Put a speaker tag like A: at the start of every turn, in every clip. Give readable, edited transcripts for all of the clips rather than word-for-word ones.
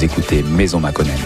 A: écoutez Maison Makonnen.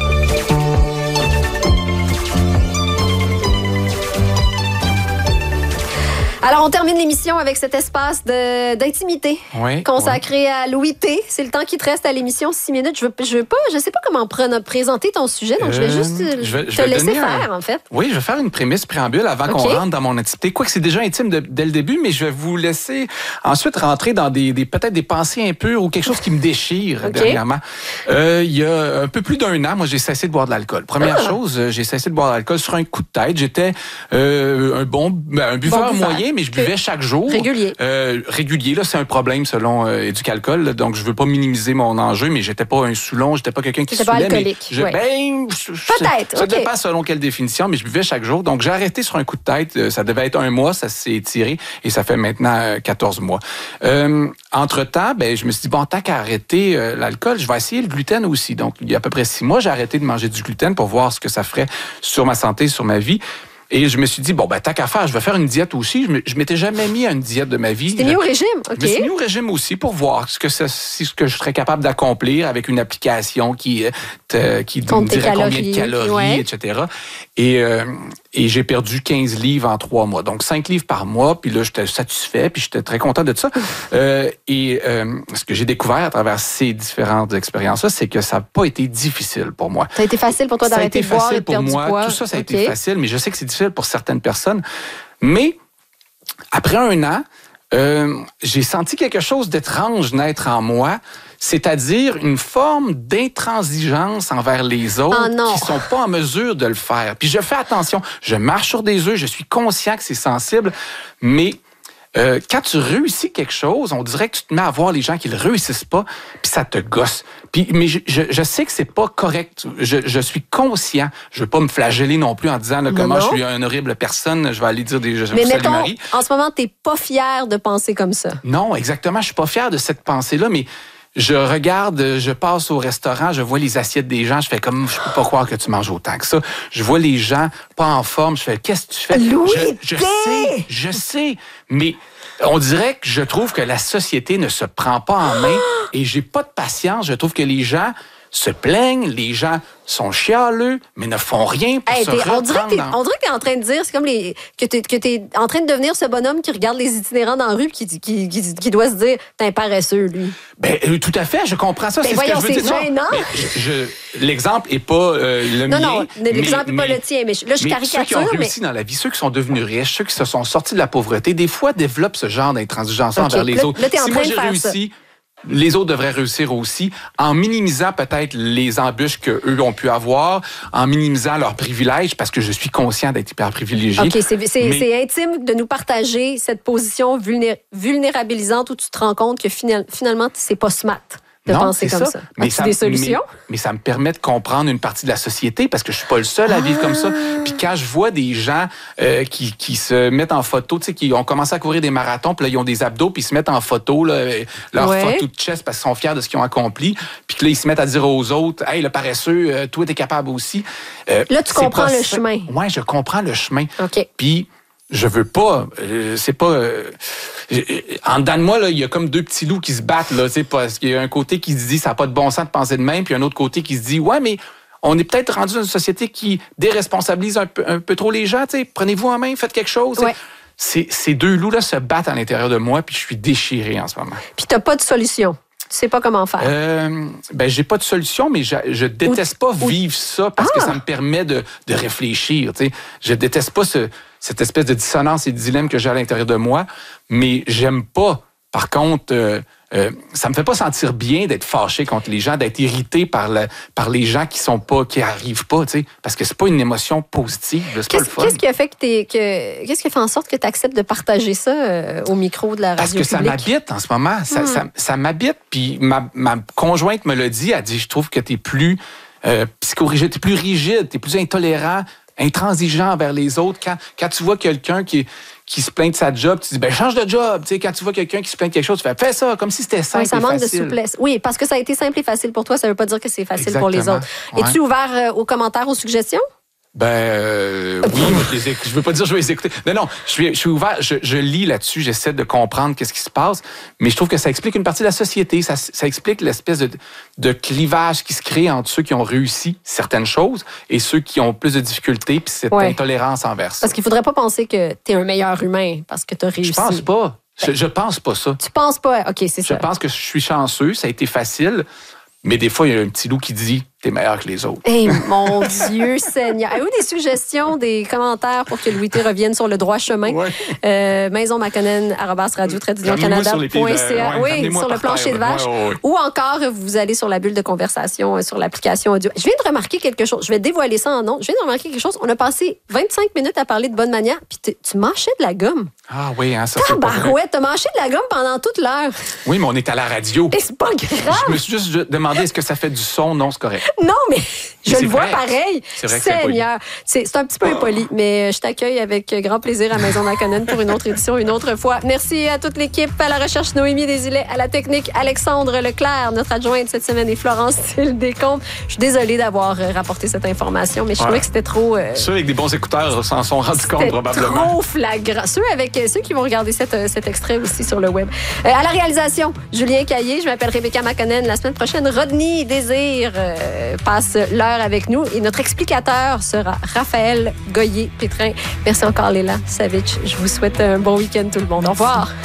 B: Alors, on termine l'émission avec cet espace d'intimité consacré à Louis T. C'est le temps qui te reste à l'émission, 6 minutes. Je sais pas comment présenter ton sujet, donc je vais juste te laisser faire, en fait.
C: Oui, je vais faire une prémisse préambule avant qu'on rentre dans mon intimité. Quoique c'est déjà intime dès le début, mais je vais vous laisser ensuite rentrer dans peut-être des pensées impures ou quelque chose qui me déchire dernièrement. Il y a un peu plus d'1 an, moi, j'ai cessé de boire de l'alcool. Première chose, j'ai cessé de boire de l'alcool sur un coup de tête. J'étais un buveur moyen, mais je buvais chaque jour. Régulier, là, c'est un problème selon Éducalcool. Donc, je veux pas minimiser mon enjeu, mais j'étais pas un saoulon, j'étais pas quelqu'un qui saoulait.
B: Alcoolique.
C: Peut-être. Ça dépend selon quelle définition, mais je buvais chaque jour. Donc, j'ai arrêté sur un coup de tête. Ça devait être 1 mois, ça s'est étiré et ça fait maintenant 14 mois. Entre-temps, je me suis dit, bon, tant qu'à arrêter l'alcool, je vais essayer le gluten aussi. Donc, il y a à peu près 6 mois, j'ai arrêté de manger du gluten pour voir ce que ça ferait sur ma santé, sur ma vie. Et je me suis dit, tant qu'à faire, je vais faire une diète aussi. Je m'étais jamais mis à une diète de ma vie.
B: Tu t'es mis au régime, OK.
C: Je me suis mis au régime aussi pour voir ce que je serais capable d'accomplir avec une application qui me dirait combien de calories, etc. Et j'ai perdu 15 livres en 3 mois. Donc, 5 livres par mois. Puis là, j'étais satisfait. Puis j'étais très content de ça. Ce que j'ai découvert à travers ces différentes expériences-là, c'est que ça n'a pas été difficile pour moi.
B: Ça a été facile pour toi d'arrêter de boire et de perdre du poids?
C: Tout ça a été facile. Mais je sais que c'est difficile pour certaines personnes. Mais après 1 an, j'ai senti quelque chose d'étrange naître en moi, c'est-à-dire une forme d'intransigeance envers les autres qui ne sont pas en mesure de le faire. Puis je fais attention, je marche sur des œufs, je suis conscient que c'est sensible, mais quand tu réussis quelque chose, on dirait que tu te mets à voir les gens qui ne le réussissent pas, puis ça te gosse. Mais je sais que c'est pas correct. Je suis conscient. Je veux pas me flageller non plus en disant comment je suis une horrible personne. Je vais aller dire
B: mais mettons, Marie. En ce moment, t'es pas fier de penser comme ça.
C: Non, exactement. Je suis pas fier de cette pensée-là, mais je regarde, je passe au restaurant, je vois les assiettes des gens, je fais comme, je peux pas croire que tu manges autant que ça. Je vois les gens pas en forme, je fais, qu'est-ce que tu fais?
B: Louis,
C: je sais, mais on dirait que je trouve que la société ne se prend pas en main et j'ai pas de patience. Je trouve que les gens se plaignent, les gens sont chialeux, mais ne font rien pour se reprendre.
B: On dirait que t'es en train de dire, c'est comme que t'es en train de devenir ce bonhomme qui regarde les itinérants dans la rue et qui doit se dire, t'es un paresseux, lui.
C: Tout à fait, je comprends ça. C'est
B: voyons,
C: ce que je veux dire.
B: gênant.
C: L'exemple n'est pas le mien.
B: Non, l'exemple n'est pas le tien, mais là, je caricature.
C: Ceux qui ont réussi dans la vie, ceux qui sont devenus riches, ceux qui se sont sortis de la pauvreté, des fois développent ce genre d'intransigeance envers les autres.
B: Là, t'es en train
C: de faire réussi, ça. Les autres devraient réussir aussi, en minimisant peut-être les embûches qu'eux ont pu avoir, en minimisant leurs privilèges, parce que je suis conscient d'être hyper privilégié.
B: OK, c'est intime de nous partager cette position vulnérabilisante où tu te rends compte que finalement, c'est pas smart de penser comme ça.
C: Mais
B: as-tu des solutions?
C: Mais ça me permet de comprendre une partie de la société parce que je suis pas le seul à vivre comme ça. Puis quand je vois des gens qui se mettent en photo, tu sais, qui ont commencé à courir des marathons, puis là, ils ont des abdos, puis ils se mettent en photo, là, leur photo de chest parce qu'ils sont fiers de ce qu'ils ont accompli. Puis que là, ils se mettent à dire aux autres, « Hey, le paresseux, toi, t'es capable aussi. »
B: Là, tu comprends le chemin.
C: Oui, je comprends le chemin.
B: OK.
C: Puis je veux pas, c'est pas... en dedans de moi, là, il y a comme 2 petits loups qui se battent, là, parce qu'il y a un côté qui se dit ça n'a pas de bon sens de penser de même, puis un autre côté qui se dit ouais, mais on est peut-être rendu dans une société qui déresponsabilise un peu trop les gens, prenez-vous en main, faites quelque chose. Ouais. Ces 2 loups-là se battent à l'intérieur de moi, puis je suis déchiré en ce moment. Puis
B: t'as pas de solution. Tu sais pas comment faire.
C: J'ai pas de solution, mais je déteste pas vivre ça parce que ça me permet de réfléchir. Je déteste pas cette espèce de dissonance et de dilemme que j'ai à l'intérieur de moi, mais j'aime pas. Par contre, ça me fait pas sentir bien d'être fâché contre les gens, d'être irrité par les gens qui arrivent pas, parce que c'est pas une émotion positive, c'est pas le fun.
B: Qu'est-ce qui a fait qu'est-ce qui a fait en sorte que tu acceptes de partager ça au micro de la radio publique?
C: Parce que ça m'habite en ce moment, ça m'habite, puis ma conjointe me l'a dit, elle dit, je trouve que t'es plus psychorigide, t'es plus rigide, t'es plus intolérant, intransigeant envers les autres. Quand tu vois quelqu'un qui se plaint de sa job, tu dis, change de job. Quand tu vois quelqu'un qui se plaint de quelque chose, tu fais ça, comme si c'était simple et facile.
B: Ça manque de souplesse. Oui, parce que ça a été simple et facile pour toi, ça veut pas dire que c'est facile pour les autres. Es-tu ouvert aux commentaires, aux suggestions?
C: Oui, je veux pas dire je vais les écouter. Non, je suis ouvert, je lis là-dessus, j'essaie de comprendre qu'est-ce qui se passe, mais je trouve que ça explique une partie de la société, ça explique l'espèce de clivage qui se crée entre ceux qui ont réussi certaines choses et ceux qui ont plus de difficultés, puis cette intolérance envers ça.
B: Parce qu'il faudrait pas penser que t'es un meilleur humain parce que t'as réussi.
C: Je pense pas. Je pense pas ça.
B: Tu penses pas? OK, c'est ça.
C: Je pense que je suis chanceux, ça a été facile, mais des fois, il y a un petit loup qui dit « t'es meilleur que les autres ».
B: Mon Dieu Seigneur. Avez-vous des suggestions, des commentaires pour que Louis T revienne sur le droit chemin? maisonmaconnen@radio-canada.ca. Oui, sur le plancher de vache. Ou encore, vous allez sur la bulle de conversation sur l'application audio. Je viens de remarquer quelque chose. Je vais dévoiler ça en nom. Je viens de remarquer quelque chose. On a passé 25 minutes à parler de bonne manière, puis tu mâchais de la gomme.
C: Ah oui, ça
B: c'est pas vrai. T'as mâché de la gomme pendant toute l'heure.
C: Oui, mais on est à la radio.
B: Et c'est pas grave.
C: Je me suis juste demandé est-ce que ça fait du son? Non, c'est correct.
B: Non, mais je le vois pareil.
C: C'est vrai que
B: Seigneur. C'est un petit peu impoli, mais je t'accueille avec grand plaisir à Maison Maconnen pour une autre édition, une autre fois. Merci à toute l'équipe, à la recherche Noémie Desilets, à la technique Alexandre Leclerc, notre adjointe cette semaine est Florence Descombes. Je suis désolée d'avoir rapporté cette information, mais je trouvais que c'était trop...
C: Ceux avec des bons écouteurs s'en sont rendus compte probablement.
B: Trop flagrant. Ceux qui vont regarder cet extrait aussi sur le web. À la réalisation, Julien Caillé, je m'appelle Rebecca Maconnen. La semaine prochaine, Rodney Désir passe l'heure avec nous et notre explicateur sera Raphaël Goyer-Pétrin. Merci encore Léla Savitch. Je vous souhaite un bon week-end tout le monde. Au revoir.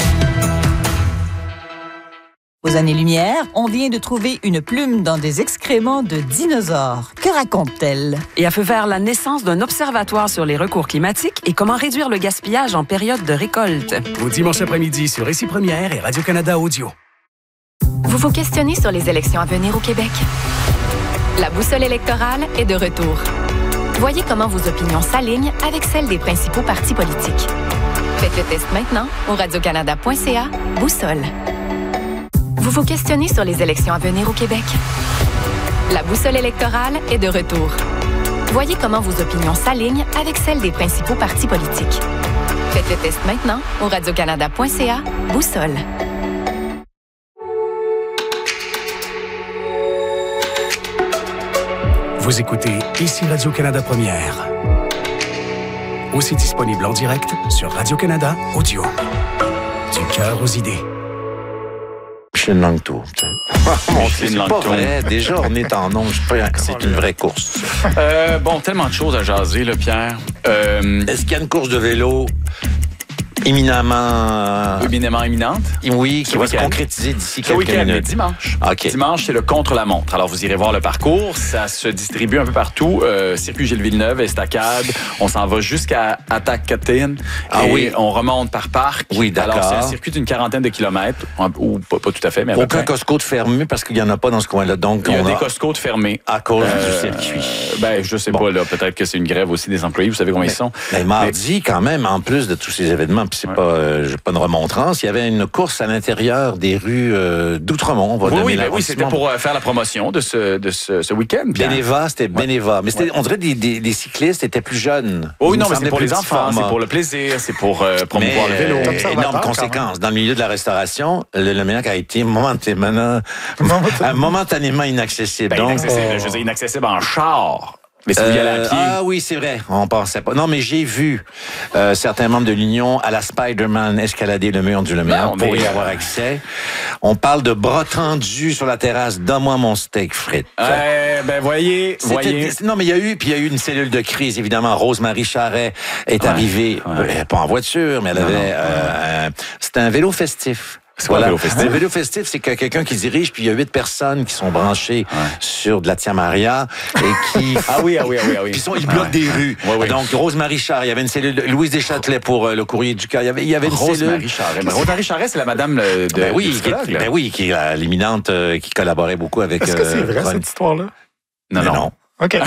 A: Aux années-lumière, on vient de trouver une plume dans des excréments de dinosaures. Que raconte-t-elle?
D: Et à feu vert, la naissance d'un observatoire sur les recours climatiques et comment réduire le gaspillage en période de récolte.
E: Au dimanche après-midi sur Ici Première et Radio-Canada Audio.
F: Vous vous questionnez sur les élections à venir au Québec? La boussole électorale est de retour. Voyez comment vos opinions s'alignent avec celles des principaux partis politiques. Faites le test maintenant au radiocanada.ca Boussole. Vous vous questionnez sur les élections à venir au Québec? La boussole électorale est de retour. Voyez comment vos opinions s'alignent avec celles des principaux partis politiques. Faites le test maintenant au radiocanada.ca Boussole.
E: Vous écoutez Ici Radio-Canada Première. Aussi disponible en direct sur Radio-Canada Audio. Du cœur aux idées.
G: Micheline Langto. C'est pas vrai. Déjà, on est en onde. C'est une vraie course.
H: Tellement de choses à jaser, là, Pierre.
G: Est-ce qu'il y a une course de vélo éminemment
H: imminente?
G: Oui, qui va se concrétiser d'ici quelques minutes.
H: Mais dimanche.
G: Okay.
H: Dimanche, c'est le contre-la-montre. Alors, vous irez voir le parcours. Ça se distribue un peu partout. Circuit Gilles-Villeneuve, Estacade. On s'en va jusqu'à Atacatine. Et on remonte par parc.
G: Oui, d'accord.
H: Alors, c'est un circuit d'une 40aine de kilomètres. Ou pas tout à fait, mais
G: aucun Costco de fermé parce qu'il n'y en a pas dans ce coin-là. Donc,
H: il y a des Costco de fermés.
G: À cause du circuit.
H: Je sais pas, là. Peut-être que c'est une grève aussi des employés. Vous savez combien ils sont.
G: Mais mardi, quand même, en plus de tous ces événements, puis c'est pas une remontrance, il y avait une course à l'intérieur des rues d'Outremont.
H: Oui, c'était pour faire la promotion de ce week-end.
G: Bénéva, c'était Bénéva. Mais on dirait des cyclistes étaient plus jeunes.
H: Oui, non, mais c'est pour les enfants, c'est pour le plaisir, c'est pour promouvoir le vélo.
G: Énorme conséquence. Dans le milieu de la restauration, le Ménac a été momentanément inaccessible.
H: Je veux dire, inaccessible en char. Mais si vous y allez à pied.
G: Ah oui, c'est vrai. On pensait pas. Non, mais j'ai vu certains membres de l'Union à la Spider-Man escalader le mur du Lumière pour y avoir accès. On parle de bras tendus sur la terrasse. Donne-moi mon steak frites.
H: Voyez.
G: Non, mais il y a eu une cellule de crise, évidemment. Rose-Marie Charret est arrivée, pas en voiture, mais elle avait... c'était un vélo festif.
H: Voilà.
G: Un vélo festif, c'est que quelqu'un qui dirige, puis il y a 8 personnes qui sont branchées sur de la Tia Maria et qui...
H: oui.
G: Ils bloquent des rues. Oui. Donc, Rose-Marie Charret, il y avait une cellule... Louise Deschâtelet pour le Courrier du Cœur. Il y avait une
H: Rose-Marie Charret. Rose-Marie Charret, c'est la madame de...
G: qui est l'éminente qui collaborait beaucoup avec...
I: Est-ce que c'est vrai, cette histoire-là?
G: Non.
I: OK.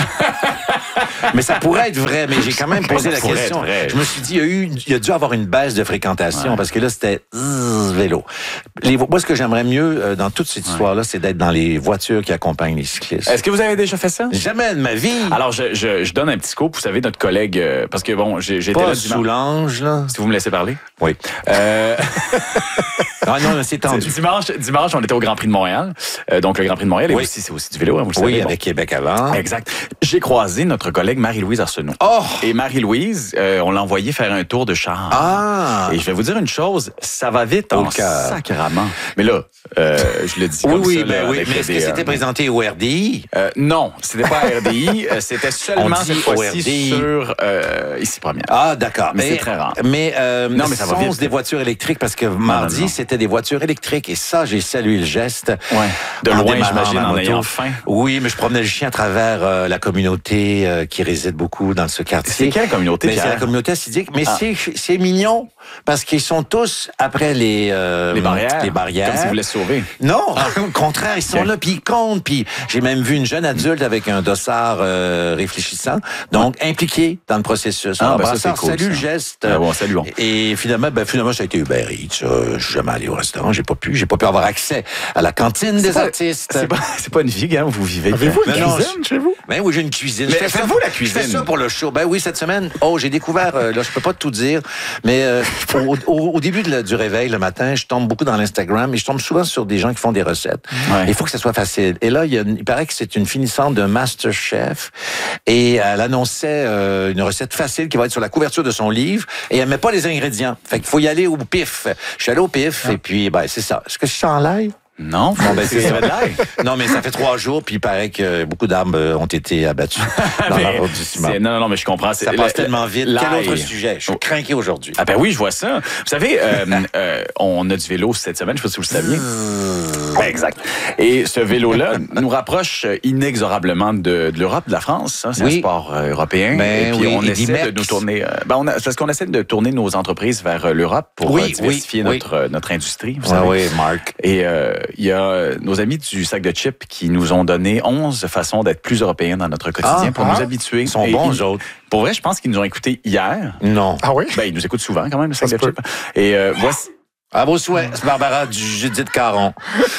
G: Mais ça pourrait être vrai, mais j'ai quand même posé la question. Je me suis dit, il y a dû avoir une baisse de fréquentation parce que là, c'était vélo. Moi, ce que j'aimerais mieux dans toute cette histoire-là, c'est d'être dans les voitures qui accompagnent les cyclistes.
H: Est-ce que vous avez déjà fait ça?
G: Jamais de ma vie.
H: Alors, je donne un petit scoop. Vous savez, notre collègue, parce que j'étais là
G: Soulange, là.
H: Si vous me laissez parler.
G: Oui. Non, c'est tendu.
H: Dimanche, on était au Grand Prix de Montréal. Donc, le Grand Prix de Montréal, c'est aussi du vélo, hein, vous le savez.
G: Oui, avec Québec avant.
H: Exact. J'ai croisé notre collègue Marie-Louise Arsenault.
G: Oh!
H: Et Marie-Louise, on l'a envoyée faire un tour de char.
G: Ah!
H: Et je vais vous dire une chose, ça va vite en sacrament. Mais là, je le dis comme ça.
G: Oui. Mais est-ce que c'était présenté au RDI?
H: Non, c'était pas à RDI. C'était seulement cette fois-ci sur Ici Première.
G: Ah, d'accord.
H: Mais c'est très rare.
G: Mais
H: ça va vite.
G: Des voitures électriques, parce que mardi, c'était des voitures électriques. Et ça, j'ai salué le geste.
H: Ouais. De loin, j'imagine, en ayant faim.
G: Oui, mais je promenais le chien à travers la communauté qui réside beaucoup dans ce quartier.
H: C'est quelle communauté,
G: Pierre? C'est la communauté assidique. Mais c'est mignon, parce qu'ils sont tous après les barrières.
H: Comme s'ils voulaient se sauver.
G: Non, au contraire, ils sont là, puis ils comptent. Puis j'ai même vu une jeune adulte avec un dossard réfléchissant, donc impliqué dans le processus.
H: Ça, c'est cool.
G: Salut le geste.
H: Saluons.
G: Et finalement, ça a été Uber Eats. Je suis jamais allé au restaurant. J'ai pas pu avoir accès à la cantine des artistes.
H: C'est pas une vie, hein, vous vivez.
C: Avez-vous une cuisine chez vous?
G: Ben oui, j'ai une cuisine.
H: Mais faites-vous la cuisine?
G: Je fais ça pour le show. Ben oui, cette semaine, j'ai découvert, là, je peux pas tout dire, mais au début du réveil, le matin, je tombe beaucoup dans l'Instagram et je tombe souvent sur des gens qui font des recettes.
H: Ouais.
G: Il faut que ça soit facile. Et là, il paraît que c'est une finissante d'un MasterChef et elle annonçait une recette facile qui va être sur la couverture de son livre et elle met pas les ingrédients. Fait qu'il faut y aller au pif. Je suis allé au pif et puis, c'est ça. Est-ce que je sens l'ail?
H: Non,
G: c'est de l'ail. Non, mais ça fait 3 jours, puis il paraît que beaucoup d'arbres ont été abattus dans l'arrondissement.
H: Non, mais je comprends.
G: Ça passe tellement vite. Quel autre sujet? Je suis craqué aujourd'hui.
H: Ah ben oui, je vois ça. Vous savez, on a du vélo cette semaine, je sais pas si vous le saviez. Exact. Et ce vélo-là nous rapproche inexorablement de l'Europe, de la France. Hein, c'est un sport européen. Et puis on essaie de nous tourner... parce qu'on essaie de tourner nos entreprises vers l'Europe pour diversifier notre industrie. Vous savez.
G: Oui, Marc.
H: Et il y a nos amis du sac de chips qui nous ont donné 11 façons d'être plus européens dans notre quotidien pour nous habituer.
G: Ils sont bons, eux autres.
H: Pour vrai, je pense qu'ils nous ont écoutés hier.
G: Non.
C: Ah oui?
H: Ben, ils nous écoutent souvent quand même, le sac de chips. Et voici...
G: À vos souhaits, c'est Barbara du Judith Caron.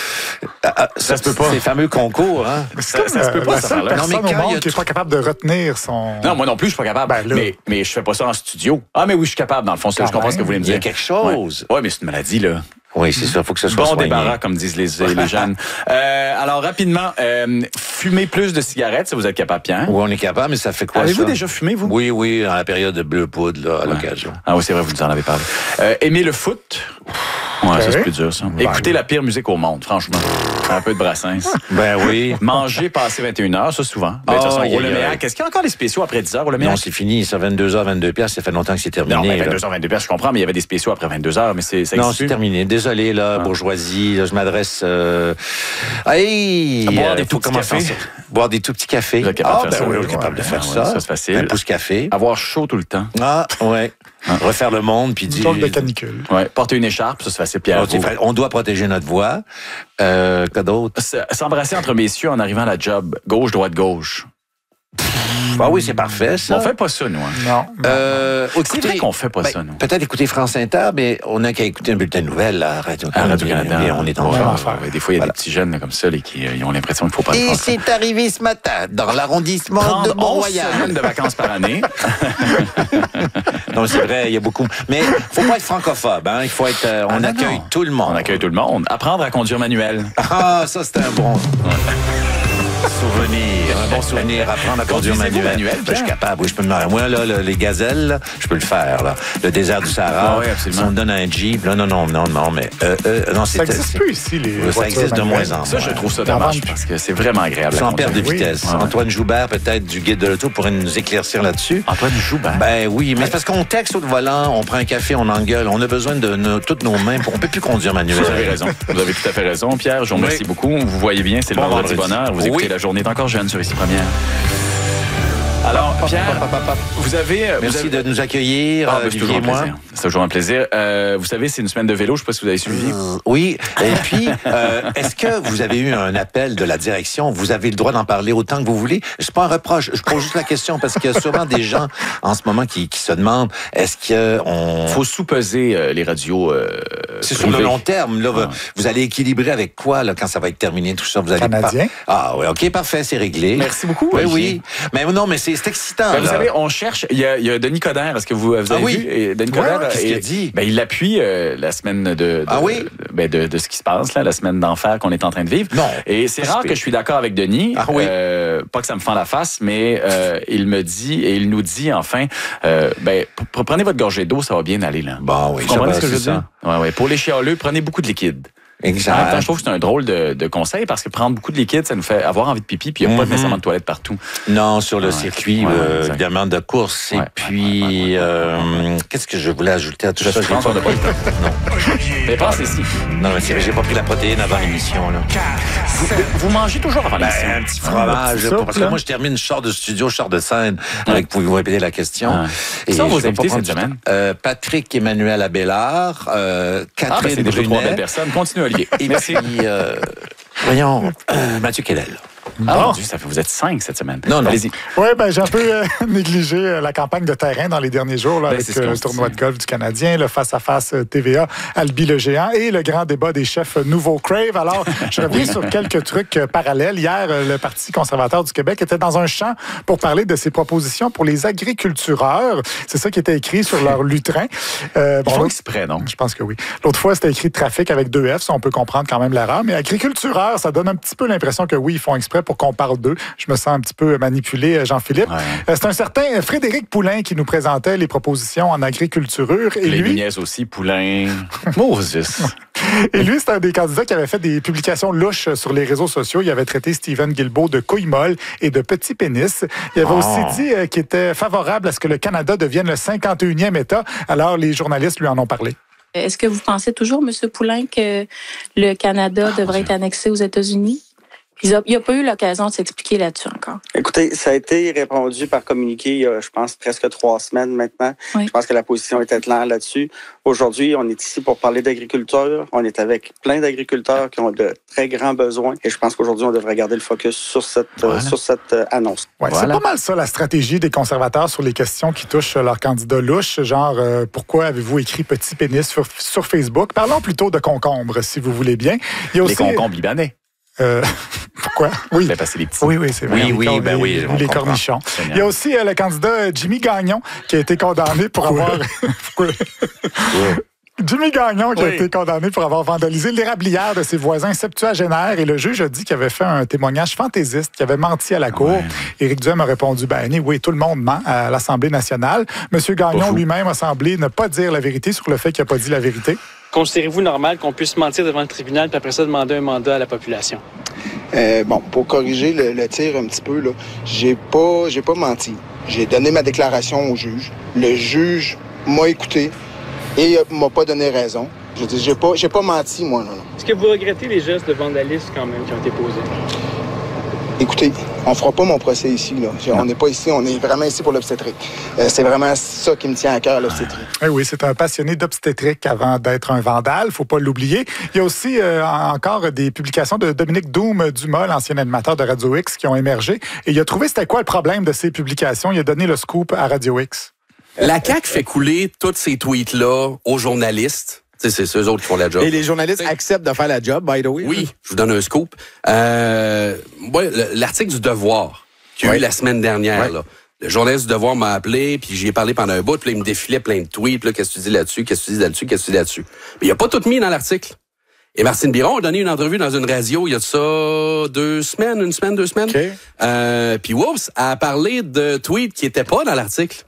H: Ça se peut pas.
G: Ces fameux concours, hein?
C: Ça se peut pas, ça.
G: Non, mais quand il
C: qui n'est pas capable de retenir son...
H: Non, moi non plus, je suis pas capable. Mais je fais pas ça en studio. Ah, mais oui, je suis capable, dans le fond. Je comprends ce que vous voulez me dire.
G: Il y a quelque chose.
H: Ouais, mais c'est une maladie, là.
G: Oui, c'est ça, il faut que ce soit soigné.
H: Débarras, comme disent les jeunes. Alors, rapidement, fumer plus de cigarettes, si vous êtes capable, Pierre.
G: Oui, on est capable, mais ça fait quoi,
H: Avez-vous déjà fumé, vous?
G: Oui, dans la période de bleu poudre, là, à l'occasion.
H: Ah oui, c'est vrai, vous nous en avez parlé. Aimer le foot? Ouais, ça, c'est plus dur, ça. Écouter la pire musique au monde, franchement. Un peu de Brassens.
G: Ben oui.
H: Manger passé 21h, ça, souvent. De toute façon, au Leméac, est-ce qu'il y a encore des spéciaux après 10h au Leméac?
G: Non, c'est fini. Ça, 22h, 22 piastres, ça fait longtemps que c'est terminé.
H: Non, mais 22h, 22 piastres, je comprends, mais il y avait des spéciaux après 22h, mais ça existe.
G: Non, c'est terminé. Désolé, là, bourgeoisie. Là, je m'adresse...
H: boire des tout petits cafés.
G: Boire des tout petits cafés.
H: Vous êtes capable de faire ça?
G: Oui, on est capable de faire ça.
H: Ça, c'est facile.
G: Un pouce café.
H: Avoir chaud tout le temps.
G: Ah, ouais. Refaire le monde, puis dire...
C: de canicule.
H: Ouais. Porter une écharpe, ça, c'est facile. Pierre,
G: on doit protéger notre voix. Quoi d'autre?
H: S'embrasser entre messieurs en arrivant à la job. Gauche, droite, gauche.
G: Ah oui, c'est parfait, ça.
H: On fait pas ça, nous. Hein.
G: Non.
H: C'est vrai qu'on fait pas ça, nous.
G: Peut-être écouter France Inter, mais on n'a qu'à écouter un bulletin de nouvelles à Radio-Canada. On est en enfer.
H: Des fois, il y a des petits jeunes comme ça qui ont l'impression qu'il faut pas le
G: faire. Et c'est arrivé ce matin, dans l'arrondissement de Mont-Royal.
H: 11 semaines de vacances par année.
G: Non, c'est vrai, il y a beaucoup. Mais il faut pas être francophobe. Hein. Il faut être. On accueille tout le monde.
H: On accueille tout le monde. Apprendre à conduire manuel.
G: Ah, ça, c'était un bon. Souvenir, un bon souvenir, apprendre à conduire manuel. Je suis capable, oui, je peux me dire. Moi, là, les gazelles, là, je peux le faire, là. Le désert du Sahara, si on me donne un Jeep, là, non, mais... non,
C: ça existe plus ici, les
G: ça existe de moins en moins.
H: Ça, je trouve ça dommage, parce que c'est vraiment agréable.
G: Sans perte de vitesse. Oui. Antoine Joubert, peut-être, du Guide de l'auto, pourrait nous éclaircir là-dessus.
H: Antoine Joubert?
G: Ben oui, mais c'est parce qu'on texte au volant, on prend un café, on engueule, on a besoin de toutes nos mains, on peut plus conduire manuel.
H: Vous avez raison. Vous avez tout à fait raison, Pierre. Je vous remercie beaucoup. Vous voyez bien, c'est le vendredi bonheur. Vous écoutez La Journée est encore jeune sur Ici Première. Alors, Pierre, vous avez...
G: Merci de nous accueillir, Olivier et moi.
H: C'est toujours un plaisir. Vous savez, c'est une semaine de vélo, je ne sais pas si vous avez suivi.
G: Oui, et puis, est-ce que vous avez eu un appel de la direction? Vous avez le droit d'en parler autant que vous voulez? C'est pas un reproche, je pose juste la question, parce qu'il y a sûrement des gens en ce moment qui se demandent, est-ce qu'on...
H: Faut sous-peser les radios
G: c'est sur le long terme, là, vous allez équilibrer avec quoi, là, quand ça va être terminé, tout ça? Vous allez
C: Canadien.
G: Ah oui, OK, parfait, c'est réglé.
H: Merci beaucoup,
G: Oui. Mais non, mais c'est c'est excitant.
H: Vous savez, on cherche. Il y a Denis Coderre. Est-ce que vous avez vu? Et Denis Coderre,
G: qu'est-ce qu'il a dit?
H: Il appuie la semaine de ce qui se passe, là, la semaine d'enfer qu'on est en train de vivre.
G: Non.
H: Et c'est rare que je suis d'accord avec Denis. Pas que ça me fend la face, mais il me dit et il nous dit enfin, prenez votre gorgée d'eau, ça va bien aller là.
G: Bon, oui,
H: vous comprenez ce que je veux dire? Ouais. Pour les chialeux, prenez beaucoup de liquide.
G: Exact.
H: En même temps, je trouve que c'est un drôle de conseil parce que prendre beaucoup de liquide, ça nous fait avoir envie de pipi, puis il n'y a pas nécessairement de toilette partout.
G: Non, sur le circuit, évidemment, de course. Et puis, qu'est-ce que je voulais ajouter à tout ça?
H: Je pense qu'on n'a pas le temps. Non. Mais pensez ici.
G: Non, mais c'est vrai, j'ai pas pris la protéine avant l'émission, là.
H: Vous mangez toujours avant l'émission?
G: Un petit fromage. Parce que moi, je termine, je sors de studio, je sors de scène. Pouvez-vous répéter la question?
H: Qui sont vos invités cette semaine?
G: Patrick Emmanuel Abélard, Catherine
H: c'est déjà 3 belles
G: Brunet.
H: personnes. Continuez, Olivier.
G: Et merci. Voyons, Mathieu Quedel.
H: Mon Dieu, vous êtes 5 cette semaine.
G: Non.
H: Allez-y.
I: Oui, j'ai un peu négligé la campagne de terrain dans les derniers jours là, avec le tournoi de golf du Canadien, le face-à-face TVA, Albi le géant et le grand débat des chefs Nouveau Crave. Alors, je reviens sur quelques trucs parallèles. Hier, le Parti conservateur du Québec était dans un champ pour parler de ses propositions pour les agricultureurs. C'est ça qui était écrit sur leur lutrin.
H: Ils font exprès, non?
I: Je pense que oui. L'autre fois, c'était écrit trafic avec 2 F, ça on peut comprendre quand même l'erreur. Mais agricultureurs, ça donne un petit peu l'impression que oui, ils font exprès pour qu'on parle d'eux. Je me sens un petit peu manipulé, Jean-Philippe. Ouais. C'est un certain Frédéric Poulain qui nous présentait les propositions en agriculture. Et
H: les
I: lui...
H: niaises aussi, Poulain. Moses.
I: Et lui, c'est un des candidats qui avait fait des publications louches sur les réseaux sociaux. Il avait traité Stephen Guilbeault de couille molle et de petit pénis. Il avait aussi dit qu'il était favorable à ce que le Canada devienne le 51e État. Alors, les journalistes lui en ont parlé.
J: Est-ce que vous pensez toujours, M. Poulain, que le Canada devrait être annexé aux États-Unis? Il n'a pas eu l'occasion de s'expliquer là-dessus encore.
K: Écoutez, ça a été répondu par communiqué il y a, je pense, presque 3 semaines maintenant. Oui. Je pense que la position était claire là-dessus. Aujourd'hui, on est ici pour parler d'agriculture. On est avec plein d'agriculteurs qui ont de très grands besoins. Et je pense qu'aujourd'hui, on devrait garder le focus sur cette annonce.
I: Ouais, c'est pas mal ça, la stratégie des conservateurs sur les questions qui touchent leurs candidats louches. Genre, pourquoi avez-vous écrit petit pénis sur Facebook? Parlons plutôt de concombres, si vous voulez bien. Il y a aussi...
H: Les concombres libanais.
I: Pourquoi? Oui.
H: Passer les petits.
I: Oui, c'est vrai.
G: Oui,
I: les cornichons. Il y a aussi le candidat Jimmy Gagnon qui a été condamné pour avoir... Jimmy Gagnon qui a été condamné pour avoir vandalisé l'érablière de ses voisins septuagénaires et le juge a dit qu'il avait fait un témoignage fantaisiste, qu'il avait menti à la cour. Éric Duhem a répondu, oui, tout le monde ment à l'Assemblée nationale. Monsieur Gagnon lui-même a semblé ne pas dire la vérité sur le fait qu'il n'a pas dit la vérité.
L: Considérez-vous normal qu'on puisse mentir devant le tribunal puis après ça demander un mandat à la population?
M: Pour corriger le tir un petit peu, là, j'ai pas menti. J'ai donné ma déclaration au juge. Le juge m'a écouté et m'a pas donné raison. Je dis, j'ai pas menti, moi, non.
L: Est-ce que vous regrettez les gestes de vandalisme quand même qui ont été posés?
M: Écoutez, on fera pas mon procès ici, là. On n'est pas ici, on est vraiment ici pour l'obstétrique. C'est vraiment ça qui me tient à cœur, l'obstétrique.
I: Oui, c'est un passionné d'obstétrique avant d'être un vandale, faut pas l'oublier. Il y a aussi encore des publications de Dominique Doom-Dumas, l'ancien animateur de Radio X, qui ont émergé. Et il a trouvé c'était quoi le problème de ces publications. Il a donné le scoop à Radio X.
N: La CAQ fait couler tous ces tweets-là aux journalistes. C'est eux autres qui font la job.
O: Et les journalistes acceptent de faire la job, by the way.
N: Oui, je vous donne un scoop. L'article du Devoir qu'il y a eu la semaine dernière, là, le journaliste du Devoir m'a appelé, puis j'y ai parlé pendant un bout, puis là, il me défilait plein de tweets. Qu'est-ce que tu dis là-dessus, qu'est-ce que tu dis là-dessus, qu'est-ce que tu dis là-dessus. Mais il n'a pas tout mis dans l'article. Et Martine Biron a donné une entrevue dans une radio il y a de ça 2 semaines. Okay. Puis oups, elle a parlé de tweets qui n'étaient pas dans l'article.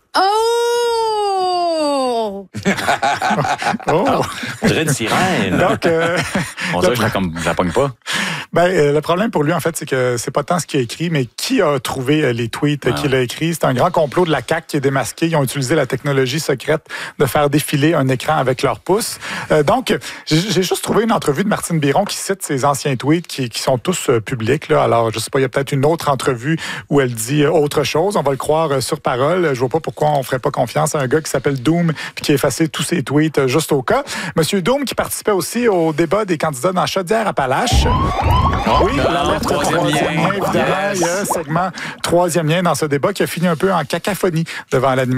G: On dirait une sirène.
I: Donc,
H: on dirait que je la pogne pas.
I: Le problème pour lui, en fait, c'est que c'est pas tant ce qu'il a écrit, mais qui a trouvé les tweets qu'il a écrits. C'est un grand complot de la CAQ qui est démasqué. Ils ont utilisé la technologie secrète de faire défiler un écran avec leur pouce. Donc, j'ai juste trouvé une entrevue de Martine Biron qui cite ses anciens tweets qui sont tous publics. Là. Alors, je sais pas, il y a peut-être une autre entrevue où elle dit autre chose. On va le croire sur parole. Je vois pas pourquoi on ferait pas confiance à un gars qui s'appelle Doom puis qui a effacé tous ses tweets juste au cas. Monsieur Doom qui participait aussi au débat des candidats dans Chaudière-Appalaches. Oui, la lettre troisième lien, évidemment. Il y a un segment troisième lien dans ce débat qui a fini un peu en cacophonie devant l'animateur.